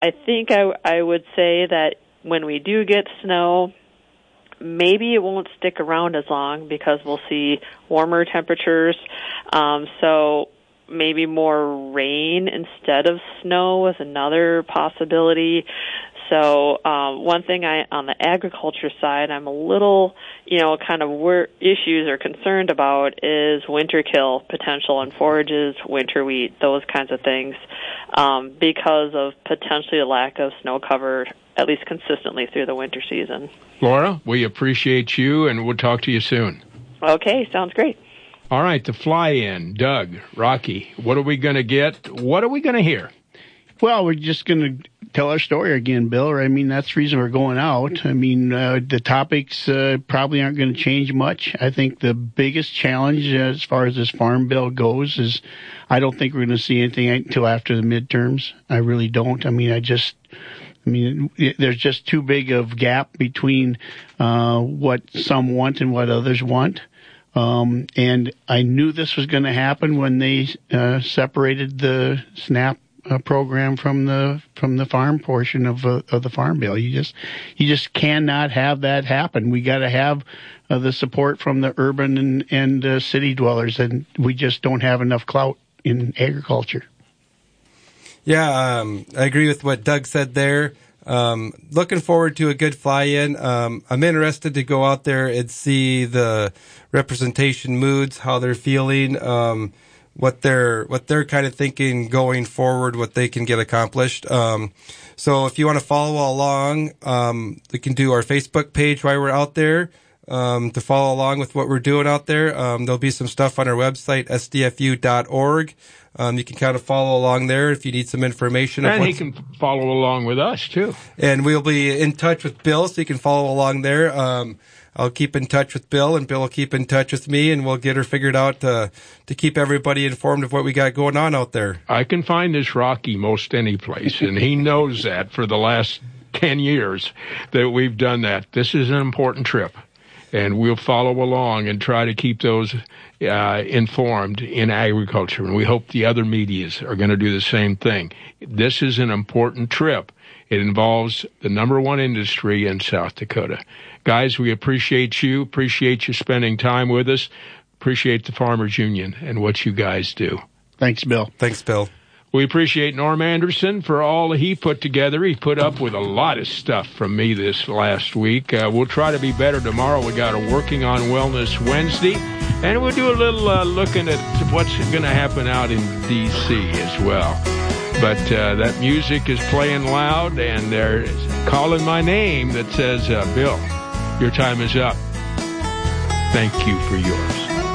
I think I would say that when we do get snow, maybe it won't stick around as long because we'll see warmer temperatures. So maybe more rain instead of snow is another possibility. So one thing on the agriculture side, I'm a little, kind of issues or concerned about is winter kill potential on forages, winter wheat, those kinds of things, because of potentially a lack of snow cover, at least consistently through the winter season. Laura, we appreciate you, and we'll talk to you soon. Okay, sounds great. All right, the fly-in. Doug, Rocky, what are we going to get? What are we going to hear? Well, we're just going to tell our story again, Bill. I mean, that's the reason we're going out. I mean, the topics probably aren't going to change much. I think the biggest challenge as far as this farm bill goes is I don't think we're going to see anything until after the midterms. I really don't. I mean, there's just too big of gap between what some want and what others want. And I knew this was going to happen when they separated the SNAP program from the farm portion of the farm bill. You just cannot have that happen. We got to have the support from the urban and city dwellers, and we just don't have enough clout in agriculture. Yeah, I agree with what Doug said there. Looking forward to a good fly-in. I'm interested to go out there and see the representation moods, how they're feeling, what they're kind of thinking going forward, what they can get accomplished. So if you want to follow along, we can do our Facebook page while we're out there, to follow along with what we're doing out there. There'll be some stuff on our website, sdfu.org. You can kind of follow along there if you need some information. And he can follow along with us, too. And we'll be in touch with Bill, so you can follow along there. I'll keep in touch with Bill, and Bill will keep in touch with me, and we'll get her figured out to keep everybody informed of what we got going on out there. I can find this Rocky most any place, and he knows that for the last 10 years that we've done that. This is an important trip, and we'll follow along and try to keep those informed in agriculture, and we hope the other medias are going to do the same thing. This is an important trip. It involves the number one industry in South Dakota. Guys, we appreciate you spending time with us, appreciate the Farmers Union and what you guys do. Thanks, Bill. Thanks, Bill. We appreciate Norm Anderson for all he put together. He put up with a lot of stuff from me this last week. We'll try to be better tomorrow. We got a Working on Wellness Wednesday, and we'll do a little looking at what's going to happen out in D.C. as well. But that music is playing loud, and they're calling my name that says, Bill, your time is up. Thank you for yours.